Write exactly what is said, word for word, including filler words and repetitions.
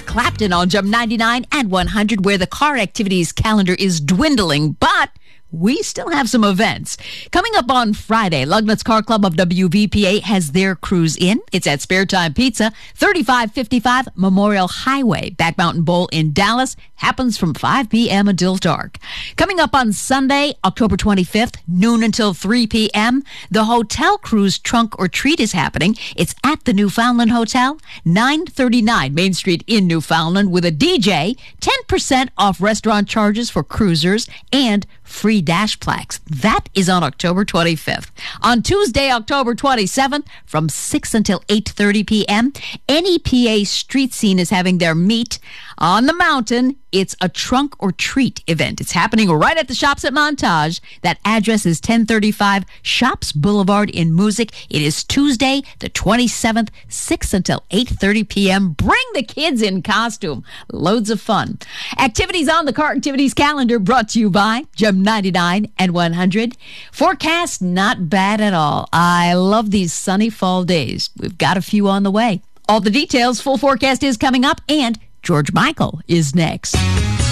Clapton on Gem ninety-nine and one hundred, where the car activities calendar is dwindling, but we still have some events. Coming up on Friday, Lugnut's Car Club of W V P A has their cruise in. It's at Spare Time Pizza, thirty-five fifty-five Memorial Highway. Back Mountain Bowl in Dallas happens from five p.m. until dark. Coming up on Sunday, October twenty-fifth, noon until three p.m., the Hotel Cruise Trunk or Treat is happening. It's at the Newfoundland Hotel, nine thirty-nine Main Street in Newfoundland, with a D J, ten percent off restaurant charges for cruisers, and free dash plaques. That is on October twenty-fifth. On Tuesday, October twenty-seventh, from six until eight thirty p.m., N E P A Street Scene is having their meet on the mountain. It's a trunk or treat event. It's happening right at the Shops at Montage. That address is ten thirty-five Shops Boulevard in Moosic. It is Tuesday, the twenty-seventh, six until eight thirty p.m. Bring the kids in costume. Loads of fun. Activities on the Car Activities calendar brought to you by Gem ninety-nine and one hundred. Forecast not bad at all. I love these sunny fall days. We've got a few on the way. All the details, full forecast is coming up, and George Michael is next.